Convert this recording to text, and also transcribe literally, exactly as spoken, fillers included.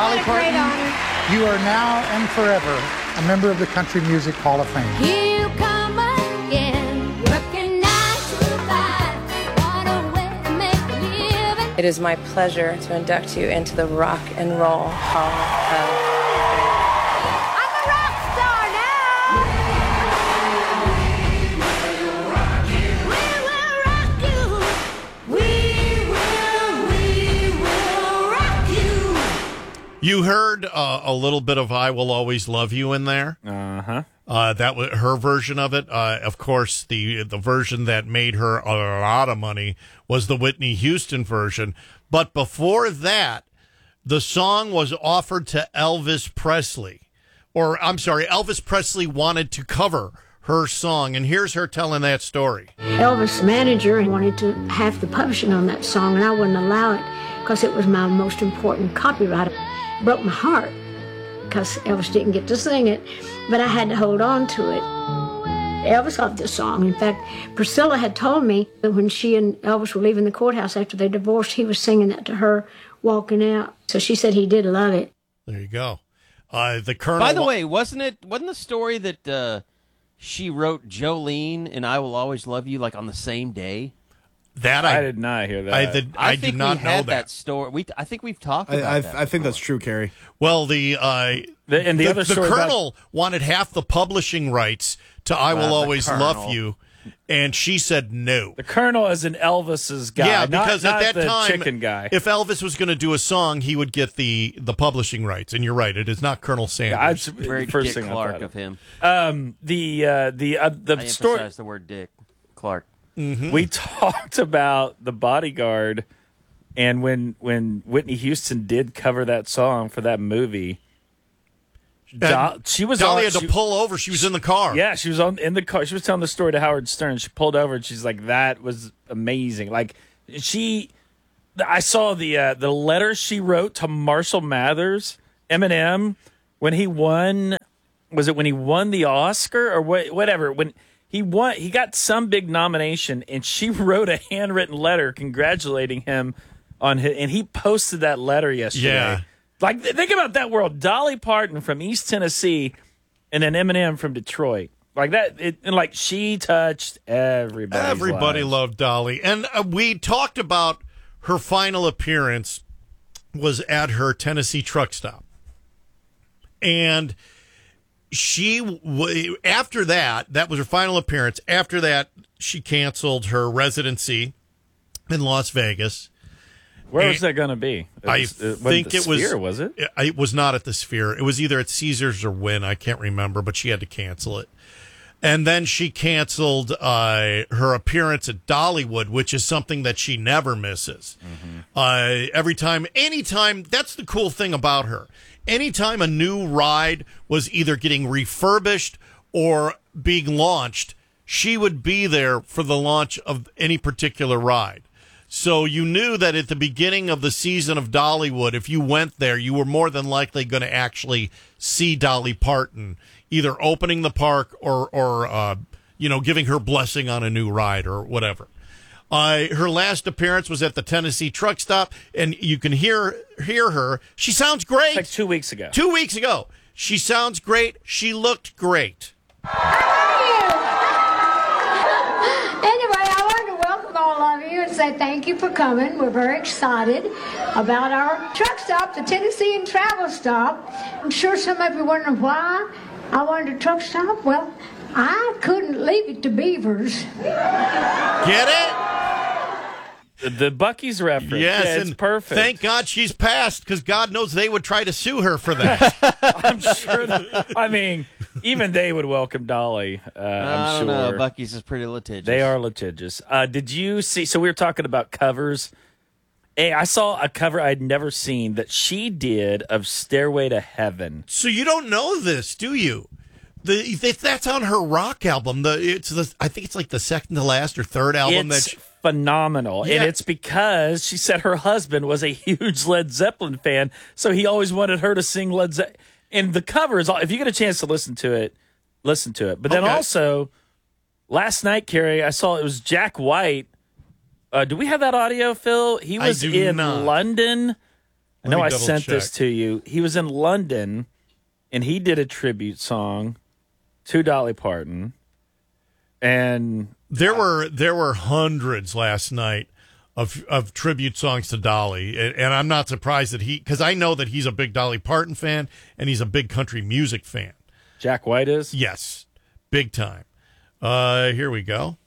Dolly What a Parton, great honor. you are now and forever a member of the Country Music Hall of Fame. Here you come again, working nine to five. What a way to make a living. It is my pleasure to induct you into the Rock and Roll Hall of Fame. I'm a rock star now. We will rock you. We will, we will rock you. You heard uh, a little bit of "I Will Always Love You" in there. Uh-huh. Uh, that was her version of it. Uh, of course, the the version that made her a lot of money was the Whitney Houston version. But before that, the song was offered to Elvis Presley. Or, I'm sorry, Elvis Presley wanted to cover her song. And here's her telling that story. Elvis' manager wanted to have the publishing on that song, and I wouldn't allow it because it was my most important copyright. It broke my heart because Elvis didn't get to sing it, but I had to hold on to it. Elvis loved this song. In fact, Priscilla had told me that when she and Elvis were leaving the courthouse after they divorced, he was singing that to her walking out. So she said he did love it. There you go. Uh, the Colonel. By the way, wasn't it wasn't the story that uh, she wrote Jolene and "I Will Always Love You" like on the same day? That I, I did not hear that. I did. I, I did think not we know had that. that story. We I think we've talked I, about I, that. I think that's before. true, Carrie. Well, the uh, The- and the the, other the story about- Colonel wanted half the publishing rights to "I Wow, Will the Always Love Colonel. You," and she said no. The Colonel is an Elvis's guy. Yeah, not- because not at that the time, chicken guy. if Elvis was going to do a song, he would get the the publishing rights. And you're right; it is not Colonel Yeah, I- Sanders. Very first Dick thing I Clark thought of him. Um, the uh, the uh, the I story emphasize the word Dick Clark. we talked about The Bodyguard, and when when Whitney Houston did cover that song for that movie, Do- she was Dolly on, had to she- pull over. She was in the car. Yeah, she was on in the car. She was telling the story to Howard Stern. She pulled over and she's like, "That was amazing." Like she, I saw the uh, the letter she wrote to Marshall Mathers, Eminem, when he won. Was it when he won the Oscar or what? Whatever. When he won, he got some big nomination, and she wrote a handwritten letter congratulating him on his. And he posted that letter yesterday. Yeah. Like, think about that world. Dolly Parton from East Tennessee and then Eminem from Detroit. Like that, it, and like she touched everybody. Everybody loved Dolly. And uh, we talked about her final appearance was at her Tennessee truck stop. And she, w- after that, that was her final appearance. After that, she canceled her residency in Las Vegas. Where was that going to be? It I was- it wasn't think the it was. Sphere, was it? It was not at the Sphere. It was either at Caesars or Wynn. I can't remember, but she had to cancel it. And then she canceled uh, her appearance at Dollywood, which is something that she never misses. Mm-hmm. Uh, every time, anytime, that's the cool thing about her. Anytime a new ride was either getting refurbished or being launched, she would be there for the launch of any particular ride. So you knew that at the beginning of the season of Dollywood, if you went there, you were more than likely going to actually see Dolly Parton, either opening the park or, or uh, you know, giving her blessing on a new ride or whatever. Uh, her last appearance was at the Tennessee truck stop, and you can hear hear her. She sounds great. Like two weeks ago. Two weeks ago. She sounds great. She looked great. Anyway, I wanted to welcome all of you and say thank you for coming. We're very excited about our truck stop, the Tennessee and Travel Stop. I'm sure some of you wondering why I wanted a truck stop. Well, I couldn't leave it to Beavers. Get it? The Buc-ee's reference. Yes, Yeah, it's and perfect. Thank God she's passed, because God knows they would try to sue her for that. I'm sure. That, I mean, even they would welcome Dolly. Uh, I'm I sure. don't know. Bucky's is pretty litigious. They are litigious. Uh, did you see? So we were talking about covers. Hey, I saw a cover I'd never seen that she did of "Stairway to Heaven." So you don't know this, do you? The if that's on her rock album. The it's the I think it's like the second to last or third album It's that. She, phenomenal, Yeah. and it's because she said her husband was a huge Led Zeppelin fan, so he always wanted her to sing Led Zeppelin. And the cover is all. If you get a chance to listen to it, listen to it. But then Okay. also, last night, Carrie, I saw it was Jack White. Uh, do we have that audio, Phil? He I was do in not. London I know me I double sent check. this to you. He was in London, and he did a tribute song to Dolly Parton. And There were there were hundreds last night of of tribute songs to Dolly, and, and I'm not surprised that he, because I know that he's a big Dolly Parton fan and he's a big country music fan. Jack White is? Yes, big time. Uh, here we go.